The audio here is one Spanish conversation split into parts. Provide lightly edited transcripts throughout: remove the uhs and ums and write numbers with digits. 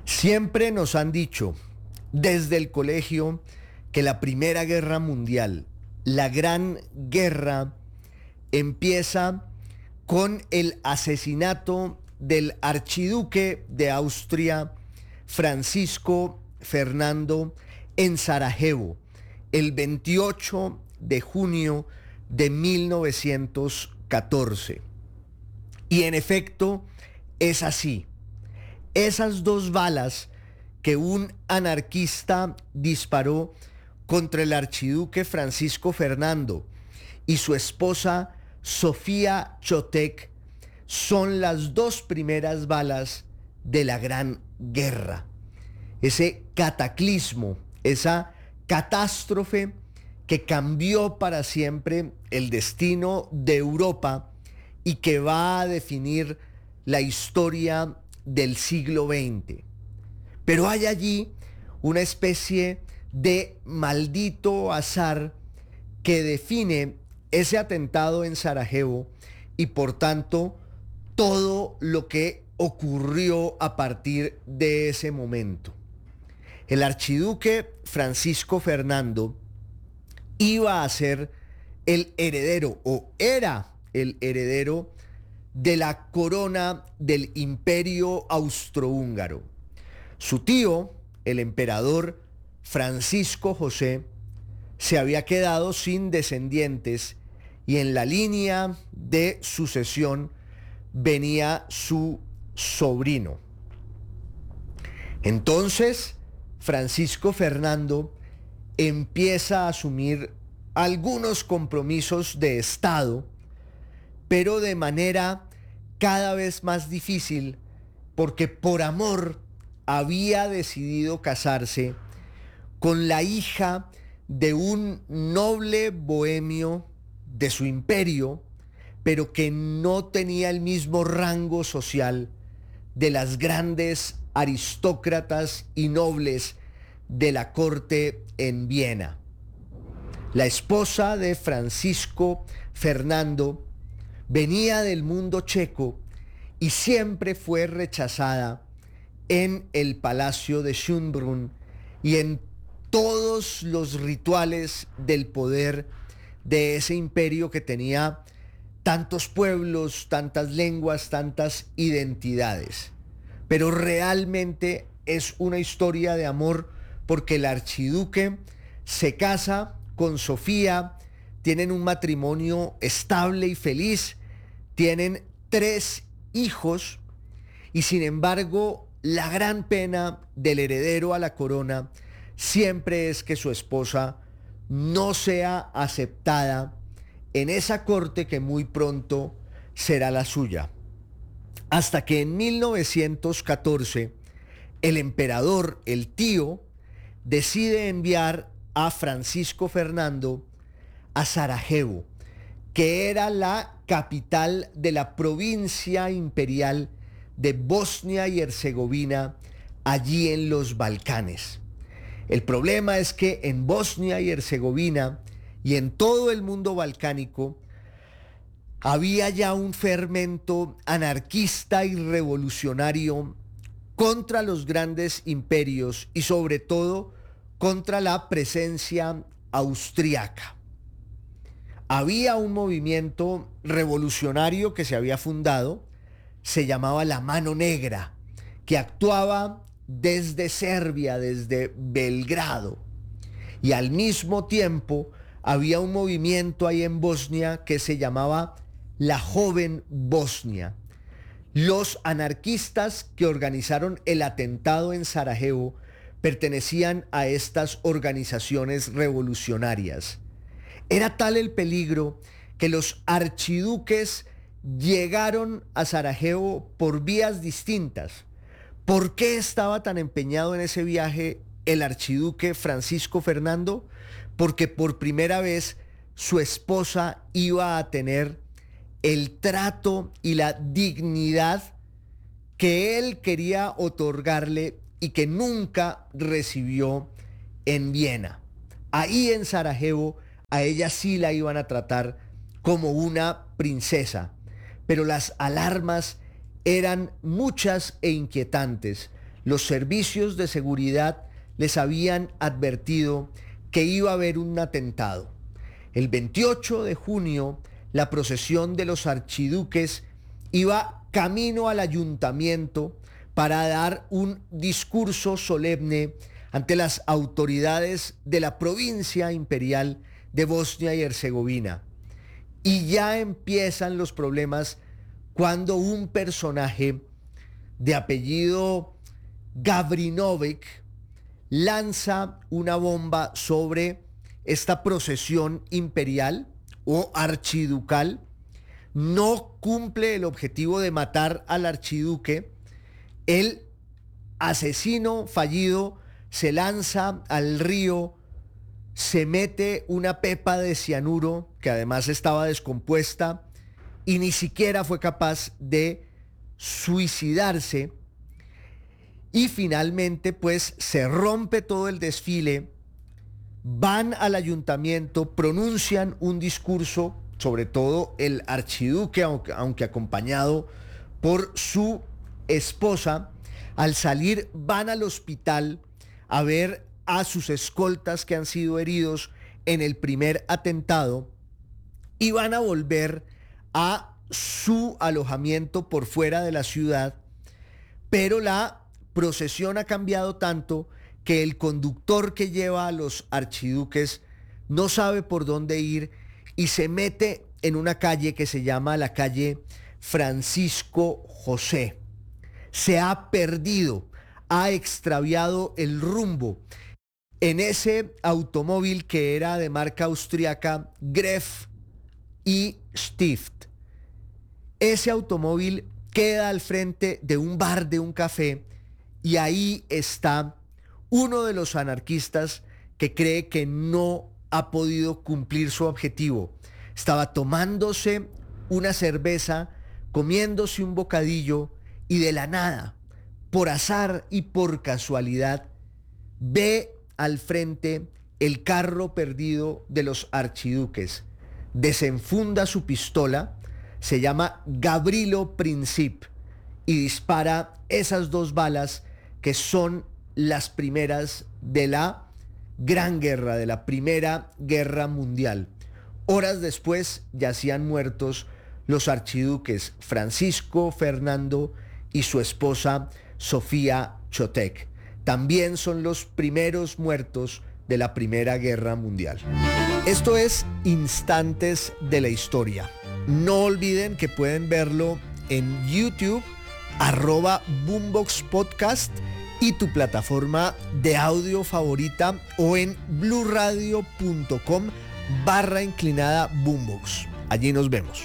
Siempre nos han dicho desde el colegio que la Primera Guerra Mundial, la Gran Guerra, empieza con el asesinato del archiduque de Austria, Francisco Fernando, en Sarajevo, el 28 de junio de 1914. Y en efecto, es así. Esas dos balas que un anarquista disparó contra el archiduque Francisco Fernando y su esposa Sofía Chotek son las dos primeras balas de la Gran Guerra. Ese cataclismo, esa catástrofe que cambió para siempre el destino de Europa y que va a definir la historia del siglo XX. Pero hay allí una especie de maldito azar que define ese atentado en Sarajevo y por tanto todo lo que ocurrió a partir de ese momento. El archiduque Francisco Fernando iba a ser el heredero, o era el heredero, de la corona del Imperio Austrohúngaro. Su tío, el emperador Francisco José, se había quedado sin descendientes y en la línea de sucesión venía su sobrino. Entonces, Francisco Fernando empieza a asumir algunos compromisos de Estado, pero de manera cada vez más difícil, porque por amor había decidido casarse con la hija de un noble bohemio de su imperio, pero que no tenía el mismo rango social de las grandes aristócratas y nobles de la corte en Viena. La esposa de Francisco Fernando venía del mundo checo y siempre fue rechazada en el Palacio de Schönbrunn y en todos los rituales del poder de ese imperio que tenía tantos pueblos, tantas lenguas, tantas identidades. Pero realmente es una historia de amor porque el archiduque se casa con Sofía, tienen un matrimonio estable y feliz, tienen 3 hijos y sin embargo la gran pena del heredero a la corona siempre es que su esposa no sea aceptada en esa corte que muy pronto será la suya. Hasta que en 1914 el emperador, el tío, decide enviar a Francisco Fernando a Sarajevo, que era la capital de la provincia imperial de Bosnia y Herzegovina, allí en los Balcanes. El problema es que en Bosnia y Herzegovina y en todo el mundo balcánico había ya un fermento anarquista y revolucionario contra los grandes imperios y sobre todo contra la presencia austriaca. Había un movimiento revolucionario que se había fundado, se llamaba la Mano Negra, que actuaba desde Serbia, desde Belgrado, y al mismo tiempo había un movimiento ahí en Bosnia que se llamaba la Joven Bosnia. Los anarquistas que organizaron el atentado en Sarajevo pertenecían a estas organizaciones revolucionarias. Era tal el peligro que los archiduques llegaron a Sarajevo por vías distintas. ¿Por qué estaba tan empeñado en ese viaje el archiduque Francisco Fernando? Porque por primera vez su esposa iba a tener el trato y la dignidad que él quería otorgarle y que nunca recibió en Viena. Ahí en Sarajevo a ella sí la iban a tratar como una princesa, pero las alarmas eran muchas e inquietantes. los servicios de seguridad les habían advertido que iba a haber un atentado. El 28 de junio, la procesión de los archiduques iba camino al ayuntamiento para dar un discurso solemne ante las autoridades de la provincia imperial de Bosnia y Herzegovina. Y ya empiezan los problemas cuando un personaje de apellido Gavrinović lanza una bomba sobre esta procesión imperial o archiducal, no cumple el objetivo de matar al archiduque, el asesino fallido se lanza al río, se mete una pepa de cianuro que además estaba descompuesta y ni siquiera fue capaz de suicidarse. Y finalmente pues se rompe todo el desfile, van al ayuntamiento, pronuncian un discurso, sobre todo el archiduque, aunque acompañado por su esposa. Al salir van al hospital a ver a sus escoltas que han sido heridos en el primer atentado y van a volver a su alojamiento por fuera de la ciudad, pero la procesión ha cambiado tanto que el conductor que lleva a los archiduques no sabe por dónde ir y se mete en una calle que se llama la calle Francisco José. Se ha perdido, ha extraviado el rumbo en ese automóvil que era de marca austríaca Greff y Stift. Ese automóvil queda al frente de un bar, de un café, y ahí está uno de los anarquistas que cree que no ha podido cumplir su objetivo. Estaba tomándose una cerveza, comiéndose un bocadillo y de la nada, por azar y por casualidad, ve al frente el carro perdido de los archiduques. Desenfunda su pistola, se llama Gavrilo Princip y dispara esas 2 balas que son las primeras de la Gran Guerra, de la Primera Guerra Mundial. Horas después yacían muertos los archiduques Francisco Fernando y su esposa Sofía Chotek. También son los primeros muertos de la Primera Guerra Mundial. Esto es Instantes de la Historia. No olviden que pueden verlo en YouTube, @Boombox Podcast y tu plataforma de audio favorita, o en bluradio.com/Boombox. Allí nos vemos.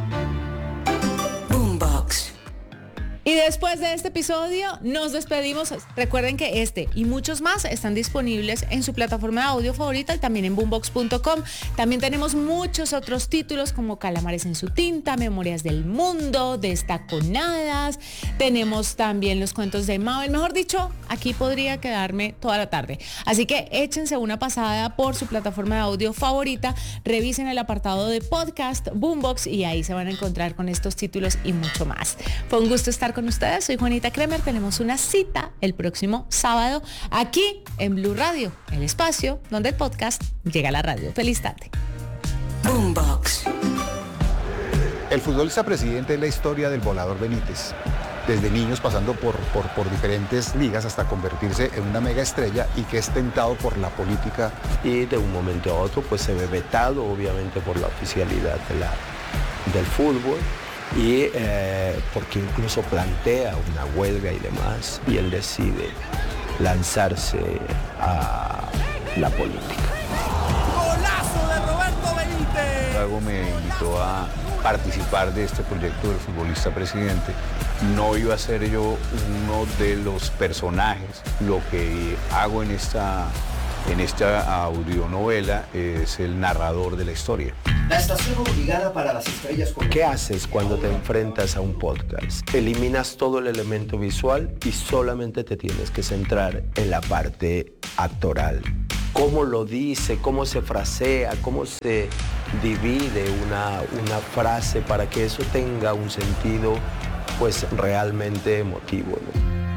Boombox. Y después de este episodio nos despedimos. Recuerden que este y muchos más están disponibles en su plataforma de audio favorita y también en boombox.com. También tenemos muchos otros títulos como Calamares en su tinta, Memorias del Mundo, Destaconadas. Tenemos también los cuentos de Mabel. Mejor dicho, aquí podría quedarme toda la tarde. Así que échense una pasada por su plataforma de audio favorita, revisen el apartado de podcast Boombox y ahí se van a encontrar con estos títulos y mucho más. Fue un gusto estar con ustedes. Soy Juanita Kremer. Tenemos una cita el próximo sábado aquí en Blue Radio, el espacio donde el podcast llega a la radio. Feliz tarde. Boombox. El futbolista presidente es la historia del volador Benítez. Desde niños pasando por diferentes ligas hasta convertirse en una mega estrella y que es tentado por la política. Y de un momento a otro pues se ve vetado obviamente por la oficialidad del fútbol. Y porque incluso plantea una huelga y demás, y él decide lanzarse a la política. ¡Golazo de Roberto Benítez! Luego me invitó a participar de este proyecto del futbolista presidente. No iba a ser yo uno de los personajes. Lo que hago en esta audionovela es el narrador de la historia. La estación obligada para las estrellas. ¿Qué haces cuando te enfrentas a un podcast? Eliminas todo el elemento visual y solamente te tienes que centrar en la parte actoral. Cómo lo dice, cómo se frasea, cómo se divide una frase para que eso tenga un sentido pues realmente emotivo, ¿no?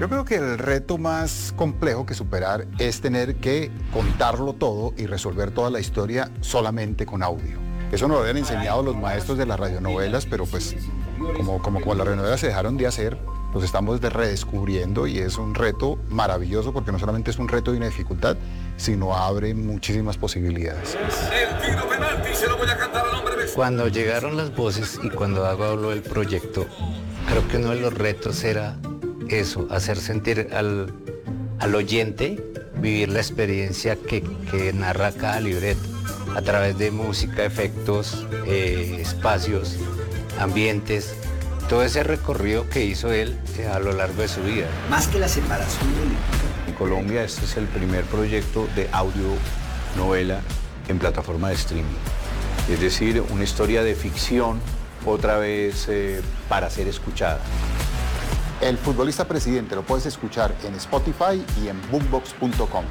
Yo creo que el reto más complejo que superar es tener que contarlo todo y resolver toda la historia solamente con audio. Eso nos lo habían enseñado los maestros de las radionovelas, pero pues como las radionovelas se dejaron de hacer, los estamos redescubriendo y es un reto maravilloso porque no solamente es un reto y una dificultad, sino abre muchísimas posibilidades. El tiro penalti se lo voy a cantar al hombre de... Cuando llegaron las voces y cuando Dago habló del proyecto, creo que uno de los retos era eso, hacer sentir al oyente, vivir la experiencia que narra cada libreto, a través de música, efectos, espacios, ambientes, todo ese recorrido que hizo él a lo largo de su vida. Más que la separación de... En Colombia este es el primer proyecto de audio novela en plataforma de streaming. Es decir, una historia de ficción, otra vez para ser escuchada. El futbolista presidente lo puedes escuchar en Spotify y en boombox.com.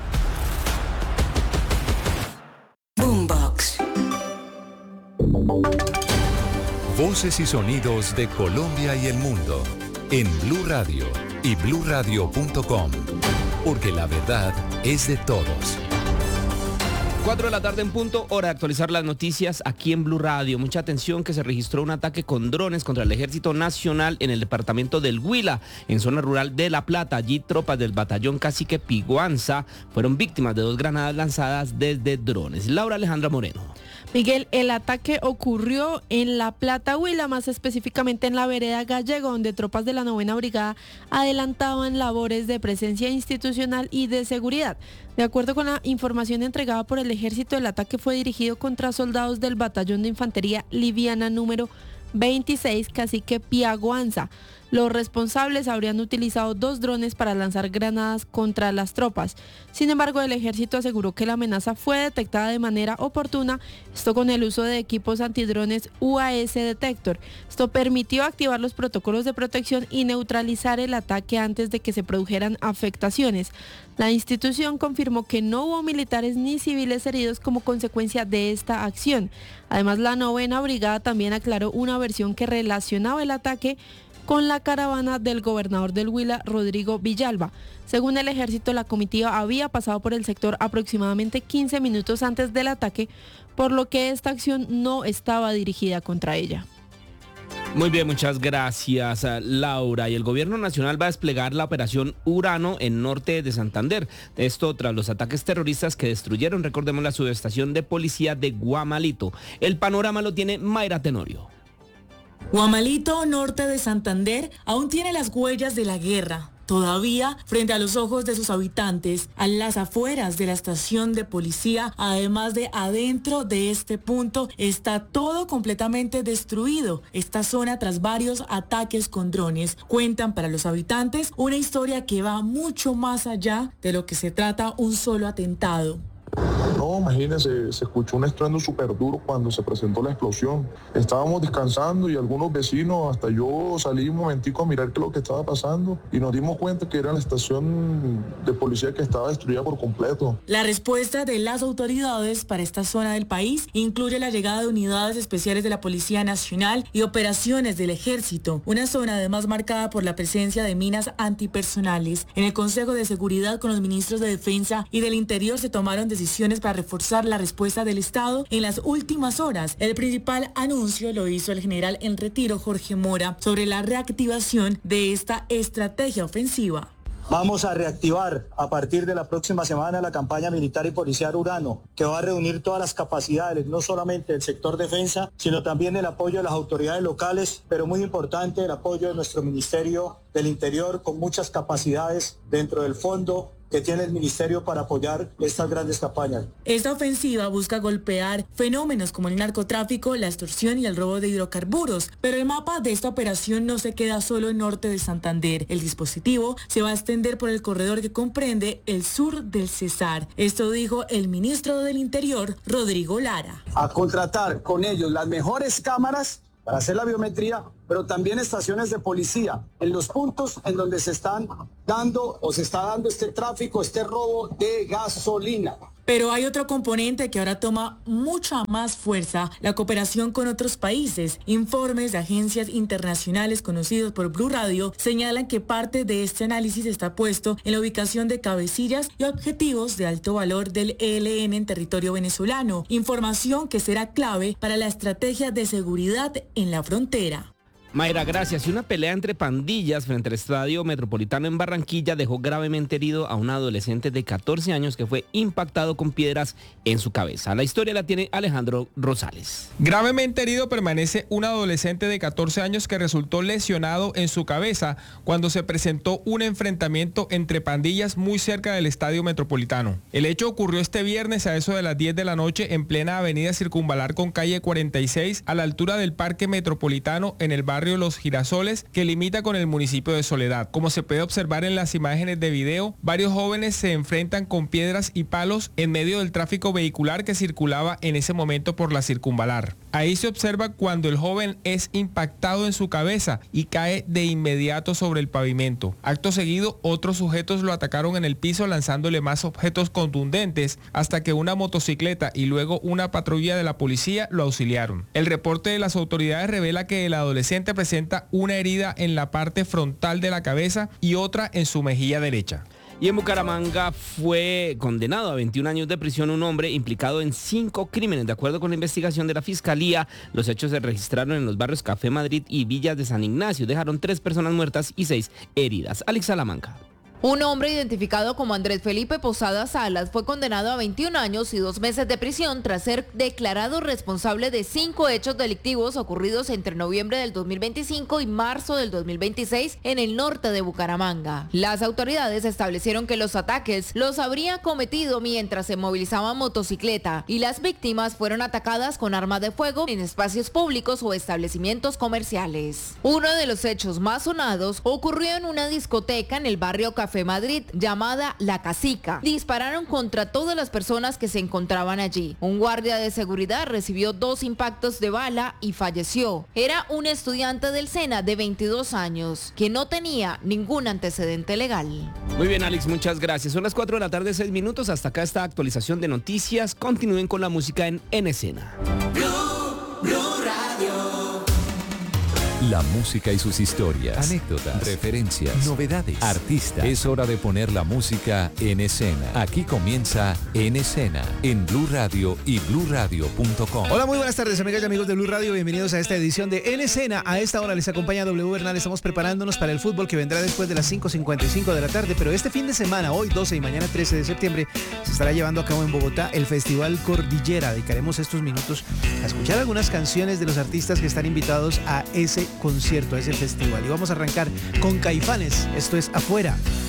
Boombox. Voces y sonidos de Colombia y el mundo en Blue Radio y bluradio.com, porque la verdad es de todos. 4 de la tarde en punto, hora de actualizar las noticias aquí en Blue Radio. Mucha atención que se registró un ataque con drones contra el Ejército Nacional en el departamento del Huila, en zona rural de La Plata. Allí tropas del batallón Cacique Piguanza fueron víctimas de 2 granadas lanzadas desde drones. Laura Alejandra Moreno. Miguel, el ataque ocurrió en La Plata, Huila, más específicamente en la vereda Gallego, donde tropas de la 9ª Brigada adelantaban labores de presencia institucional y de seguridad. De acuerdo con la información entregada por el ejército, el ataque fue dirigido contra soldados del batallón de infantería liviana número 26 Cacique Piguanza. Los responsables habrían utilizado 2 drones para lanzar granadas contra las tropas. Sin embargo, el ejército aseguró que la amenaza fue detectada de manera oportuna, esto con el uso de equipos antidrones UAS Detector. Esto permitió activar los protocolos de protección y neutralizar el ataque antes de que se produjeran afectaciones. La institución confirmó que no hubo militares ni civiles heridos como consecuencia de esta acción. Además, la 9ª Brigada también aclaró una versión que relacionaba el ataque con la caravana del gobernador del Huila, Rodrigo Villalba. Según el ejército, la comitiva había pasado por el sector aproximadamente 15 minutos antes del ataque, por lo que esta acción no estaba dirigida contra ella. Muy bien, muchas gracias, Laura. Y el gobierno nacional va a desplegar la operación Urano en norte de Santander. Esto tras los ataques terroristas que destruyeron, recordemos, la subestación de policía de Guamalito. El panorama lo tiene Mayra Tenorio. Guamalito, norte de Santander, aún tiene las huellas de la guerra. Todavía, frente a los ojos de sus habitantes, a las afueras de la estación de policía, además de adentro de este punto, está todo completamente destruido. Esta zona tras varios ataques con drones cuentan para los habitantes una historia que va mucho más allá de lo que se trata un solo atentado. No, imagínense, se escuchó un estruendo súper duro cuando se presentó la explosión. Estábamos descansando y algunos vecinos, hasta yo salí un momentico a mirar qué es lo que estaba pasando y nos dimos cuenta que era la estación de policía que estaba destruida por completo. La respuesta de las autoridades para esta zona del país incluye la llegada de unidades especiales de la Policía Nacional y operaciones del Ejército, una zona además marcada por la presencia de minas antipersonales. En el Consejo de Seguridad con los ministros de Defensa y del Interior se tomaron decisiones para reforzar la respuesta del Estado en las últimas horas. El principal anuncio lo hizo el general en retiro Jorge Mora sobre la reactivación de esta estrategia ofensiva. Vamos a reactivar a partir de la próxima semana la campaña militar y policial Urano, que va a reunir todas las capacidades, no solamente del sector defensa, sino también el apoyo de las autoridades locales, pero muy importante el apoyo de nuestro Ministerio del Interior con muchas capacidades dentro del fondo que tiene el Ministerio para apoyar estas grandes campañas. Esta ofensiva busca golpear fenómenos como el narcotráfico, la extorsión y el robo de hidrocarburos, pero el mapa de esta operación no se queda solo en norte de Santander. El dispositivo se va a extender por el corredor que comprende el sur del Cesar. Esto dijo el ministro del Interior, Rodrigo Lara. A contratar con ellos las mejores cámaras para hacer la biometría, pero también estaciones de policía en los puntos en donde se están dando o se está dando este tráfico, este robo de gasolina. Pero hay otro componente que ahora toma mucha más fuerza, la cooperación con otros países. Informes de agencias internacionales conocidos por Blue Radio señalan que parte de este análisis está puesto en la ubicación de cabecillas y objetivos de alto valor del ELN en territorio venezolano, información que será clave para la estrategia de seguridad en la frontera. Mayra, gracias. Y una pelea entre pandillas frente al Estadio Metropolitano en Barranquilla dejó gravemente herido a un adolescente de 14 años que fue impactado con piedras en su cabeza. La historia la tiene Alejandro Rosales. Gravemente herido permanece un adolescente de 14 años que resultó lesionado en su cabeza cuando se presentó un enfrentamiento entre pandillas muy cerca del Estadio Metropolitano. El hecho ocurrió este viernes a eso de las 10 de la noche en plena avenida Circunvalar con calle 46 a la altura del Parque Metropolitano en el barrio Los Girasoles, que limita con el municipio de Soledad. Como se puede observar en las imágenes de video, varios jóvenes se enfrentan con piedras y palos en medio del tráfico vehicular que circulaba en ese momento por la Circunvalar. Ahí se observa cuando el joven es impactado en su cabeza y cae de inmediato sobre el pavimento. Acto seguido, otros sujetos lo atacaron en el piso lanzándole más objetos contundentes hasta que una motocicleta y luego una patrulla de la policía lo auxiliaron. El reporte de las autoridades revela que el adolescente presenta una herida en la parte frontal de la cabeza y otra en su mejilla derecha. Y en Bucaramanga fue condenado a 21 años de prisión un hombre implicado en 5 crímenes. De acuerdo con la investigación de la Fiscalía, los hechos se registraron en los barrios Café Madrid y Villas de San Ignacio. Dejaron 3 personas muertas y 6 heridas. Alex Salamanca. Un hombre identificado como Andrés Felipe Posada Salas fue condenado a 21 años y 2 meses de prisión tras ser declarado responsable de 5 hechos delictivos ocurridos entre noviembre del 2025 y marzo del 2026 en el norte de Bucaramanga. Las autoridades establecieron que los ataques los habría cometido mientras se movilizaba motocicleta y las víctimas fueron atacadas con armas de fuego en espacios públicos o establecimientos comerciales. Uno de los hechos más sonados ocurrió en una discoteca en el barrio Café Madrid llamada La Casica. Dispararon contra todas las personas que se encontraban allí. Un guardia de seguridad recibió 2 impactos de bala y falleció. Era un estudiante del SENA de 22 años que no tenía ningún antecedente legal. Muy bien, Alex, muchas gracias. Son las 4 de la tarde, 6 minutos. Hasta acá esta actualización de noticias. Continúen con la música en Escena. Blue Radio. La música y sus historias, anécdotas, referencias, novedades, artistas. Es hora de poner la música en escena. Aquí comienza En Escena, en Blue Radio y bluradio.com. Hola, muy buenas tardes, amigas y amigos de Blue Radio. Bienvenidos a esta edición de En Escena. A esta hora les acompaña W Bernal. Estamos preparándonos para el fútbol que vendrá después de las 5:55 de la tarde. Pero este fin de semana, hoy 12 y mañana 13 de septiembre, se estará llevando a cabo en Bogotá el Festival Cordillera. Dedicaremos estos minutos a escuchar algunas canciones de los artistas que están invitados a ese concierto, a ese festival. Y vamos a arrancar con Caifanes. Esto es Afuera.